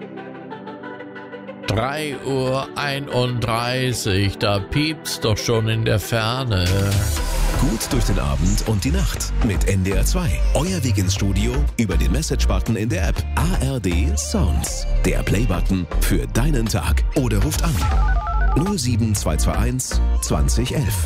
3:31 Uhr, da piept's doch schon in der Ferne. Gut durch den Abend und die Nacht mit NDR 2. Euer Weg ins Studio über den Message-Button in der App. ARD Sounds. Der Play-Button für deinen Tag. Oder ruft an 07221 2011.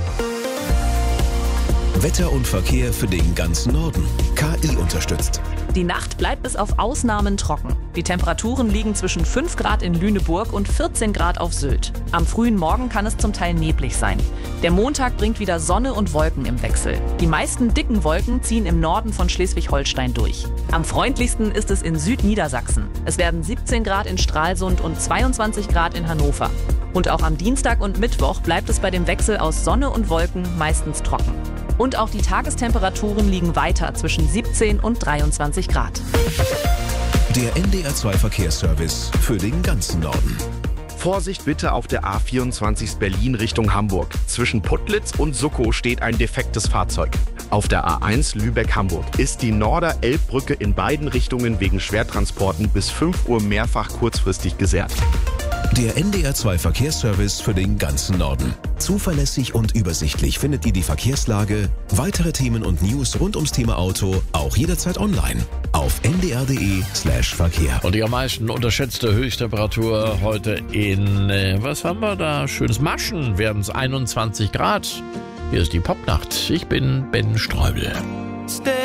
Wetter und Verkehr für den ganzen Norden. KI unterstützt. Die Nacht bleibt bis auf Ausnahmen trocken. Die Temperaturen liegen zwischen 5 Grad in Lüneburg und 14 Grad auf Sylt. Am frühen Morgen kann es zum Teil neblig sein. Der Montag bringt wieder Sonne und Wolken im Wechsel. Die meisten dicken Wolken ziehen im Norden von Schleswig-Holstein durch. Am freundlichsten ist es in Südniedersachsen. Es werden 17 Grad in Stralsund und 22 Grad in Hannover. Und auch am Dienstag und Mittwoch bleibt es bei dem Wechsel aus Sonne und Wolken meistens trocken. Und auch die Tagestemperaturen liegen weiter zwischen 17 und 23 Grad. Der NDR 2 Verkehrsservice für den ganzen Norden. Vorsicht bitte auf der A24 Berlin Richtung Hamburg. Zwischen Putlitz und Suckow steht ein defektes Fahrzeug. Auf der A1 Lübeck-Hamburg ist die Norder-Elbbrücke in beiden Richtungen wegen Schwertransporten bis 5 Uhr mehrfach kurzfristig gesperrt. Der NDR 2 Verkehrsservice für den ganzen Norden. Zuverlässig und übersichtlich findet ihr die Verkehrslage, weitere Themen und News rund ums Thema Auto auch jederzeit online auf ndr.de/Verkehr. Und die am meisten unterschätzte Höchsttemperatur heute in, was haben wir da? Schönes Maschen, werden es 21 Grad. Hier ist die Popnacht. Ich bin Ben Streubel.